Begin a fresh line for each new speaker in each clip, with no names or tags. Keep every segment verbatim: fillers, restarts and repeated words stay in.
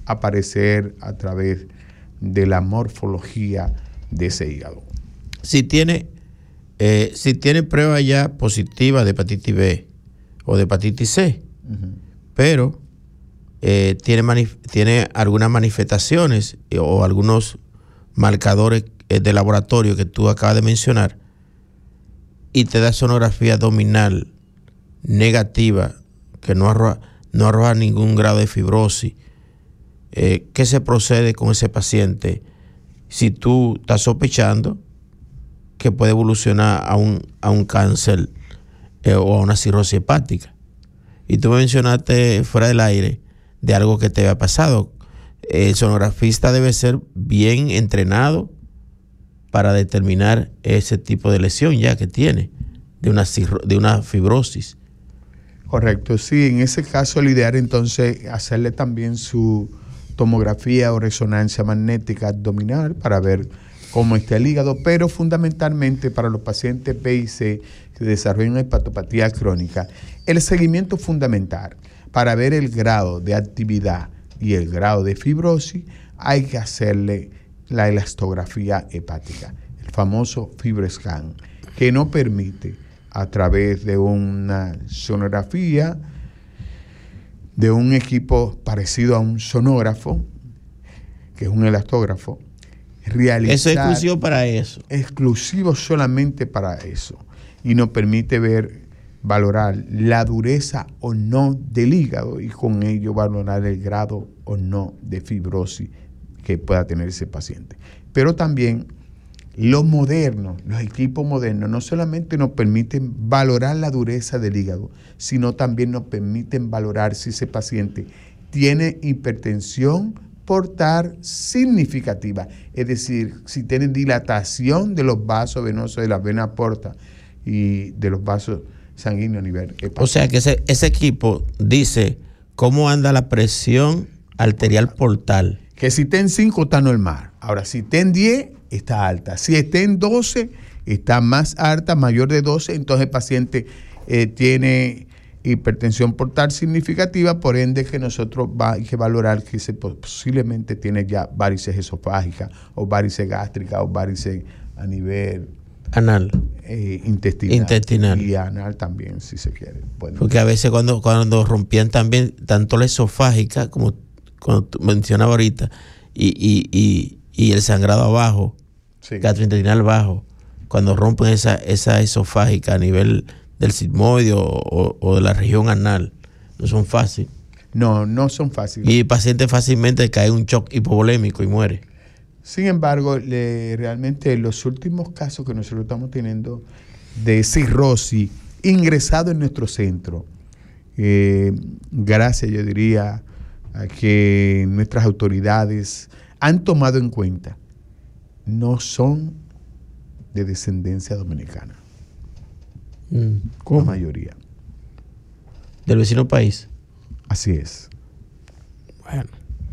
aparecer a través de la morfología de ese hígado.
Si tiene, eh, si tiene prueba ya positiva de hepatitis B o de hepatitis C, uh-huh. pero eh, tiene, manif- tiene algunas manifestaciones o algunos marcadores eh, de laboratorio que tú acabas de mencionar y te da sonografía abdominal negativa que no arroja, no arroja ningún grado de fibrosis, eh, ¿qué se procede con ese paciente si tú estás sospechando que puede evolucionar a un, a un cáncer eh, o a una cirrosis hepática? Y tú me mencionaste fuera del aire de algo que te había pasado. El sonografista debe ser bien entrenado para determinar ese tipo de lesión ya que tiene, de una, de una fibrosis.
Correcto, sí, en ese caso el ideal entonces hacerle también su tomografía o resonancia magnética abdominal para ver cómo está el hígado, pero fundamentalmente para los pacientes B y C que desarrollan una hepatopatía crónica, el seguimiento fundamental para ver el grado de actividad y el grado de fibrosis, hay que hacerle la elastografía hepática, el famoso FibroScan, que no permite a través de una sonografía, de un equipo parecido a un sonógrafo, que es un elastógrafo, realizar...
Eso es exclusivo para eso.
Exclusivo solamente para eso. Y nos permite ver, valorar la dureza o no del hígado y con ello valorar el grado o no de fibrosis que pueda tener ese paciente. Pero también los modernos, los equipos modernos, no solamente nos permiten valorar la dureza del hígado, sino también nos permiten valorar si ese paciente tiene hipertensión portal significativa, es decir, si tiene dilatación de los vasos venosos de la vena porta y de los vasos sanguíneos a nivel hepático.
O sea que ese, ese equipo dice cómo anda la presión arterial portal.
Que si está en cinco está normal. Ahora, si está en diez, está alta. Si está en doce, está más alta, mayor de doce, entonces el paciente eh, tiene hipertensión portal significativa, por ende que nosotros va, hay que valorar que se, posiblemente tiene ya varices esofágicas o varices gástricas o varices a nivel
anal,
eh, intestinal,
intestinal
y anal también, si se quiere. Bueno,
porque a veces cuando, cuando rompían también tanto la esofágica, como cuando tú mencionabas ahorita, y, y, y, y el sangrado abajo, sí. gastrointestinal bajo, cuando rompen esa, esa esofágica a nivel del sigmoide o, o, o de la región anal, no son fáciles.
No, no son fáciles.
Y el paciente fácilmente cae en un shock hipovolémico y muere.
Sin embargo, le, realmente los últimos casos que nosotros estamos teniendo de cirrosis ingresado en nuestro centro, eh, gracias, yo diría, a que nuestras autoridades han tomado en cuenta, no son de descendencia dominicana.
¿Cómo?
La mayoría.
¿Del vecino país?
Así es.
Bueno.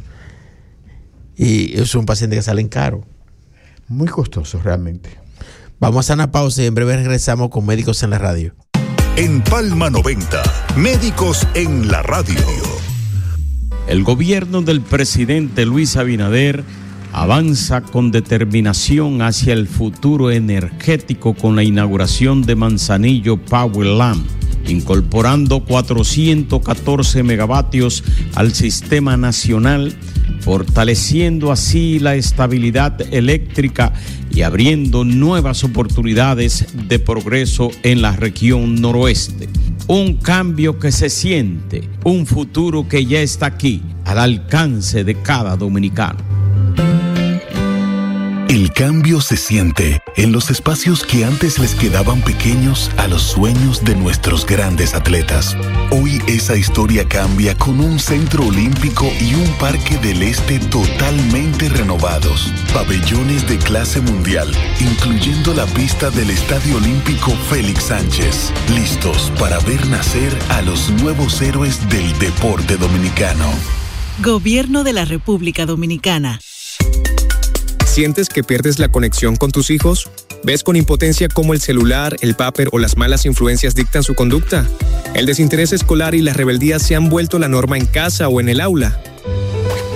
Y es un paciente que salen caro.
Muy costoso realmente.
Vamos a hacer una pausa y en breve regresamos con Médicos en la Radio.
En Palma noventa, Médicos en la Radio.
El gobierno del presidente Luis Abinader avanza con determinación hacia el futuro energético con la inauguración de Manzanillo Powerland, incorporando cuatrocientos catorce megavatios al sistema nacional, fortaleciendo así la estabilidad eléctrica y abriendo nuevas oportunidades de progreso en la región noroeste. Un cambio que se siente, un futuro que ya está aquí, al alcance de cada dominicano.
El cambio se siente en los espacios que antes les quedaban pequeños a los sueños de nuestros grandes atletas. Hoy esa historia cambia con un centro olímpico y un parque del este totalmente renovados. Pabellones de clase mundial, incluyendo la pista del Estadio Olímpico Félix Sánchez. Listos para ver nacer a los nuevos héroes del deporte dominicano.
Gobierno de la República Dominicana.
¿Sientes que pierdes la conexión con tus hijos? ¿Ves con impotencia cómo el celular, el vapor o las malas influencias dictan su conducta? ¿El desinterés escolar y la rebeldía se han vuelto la norma en casa o en el aula?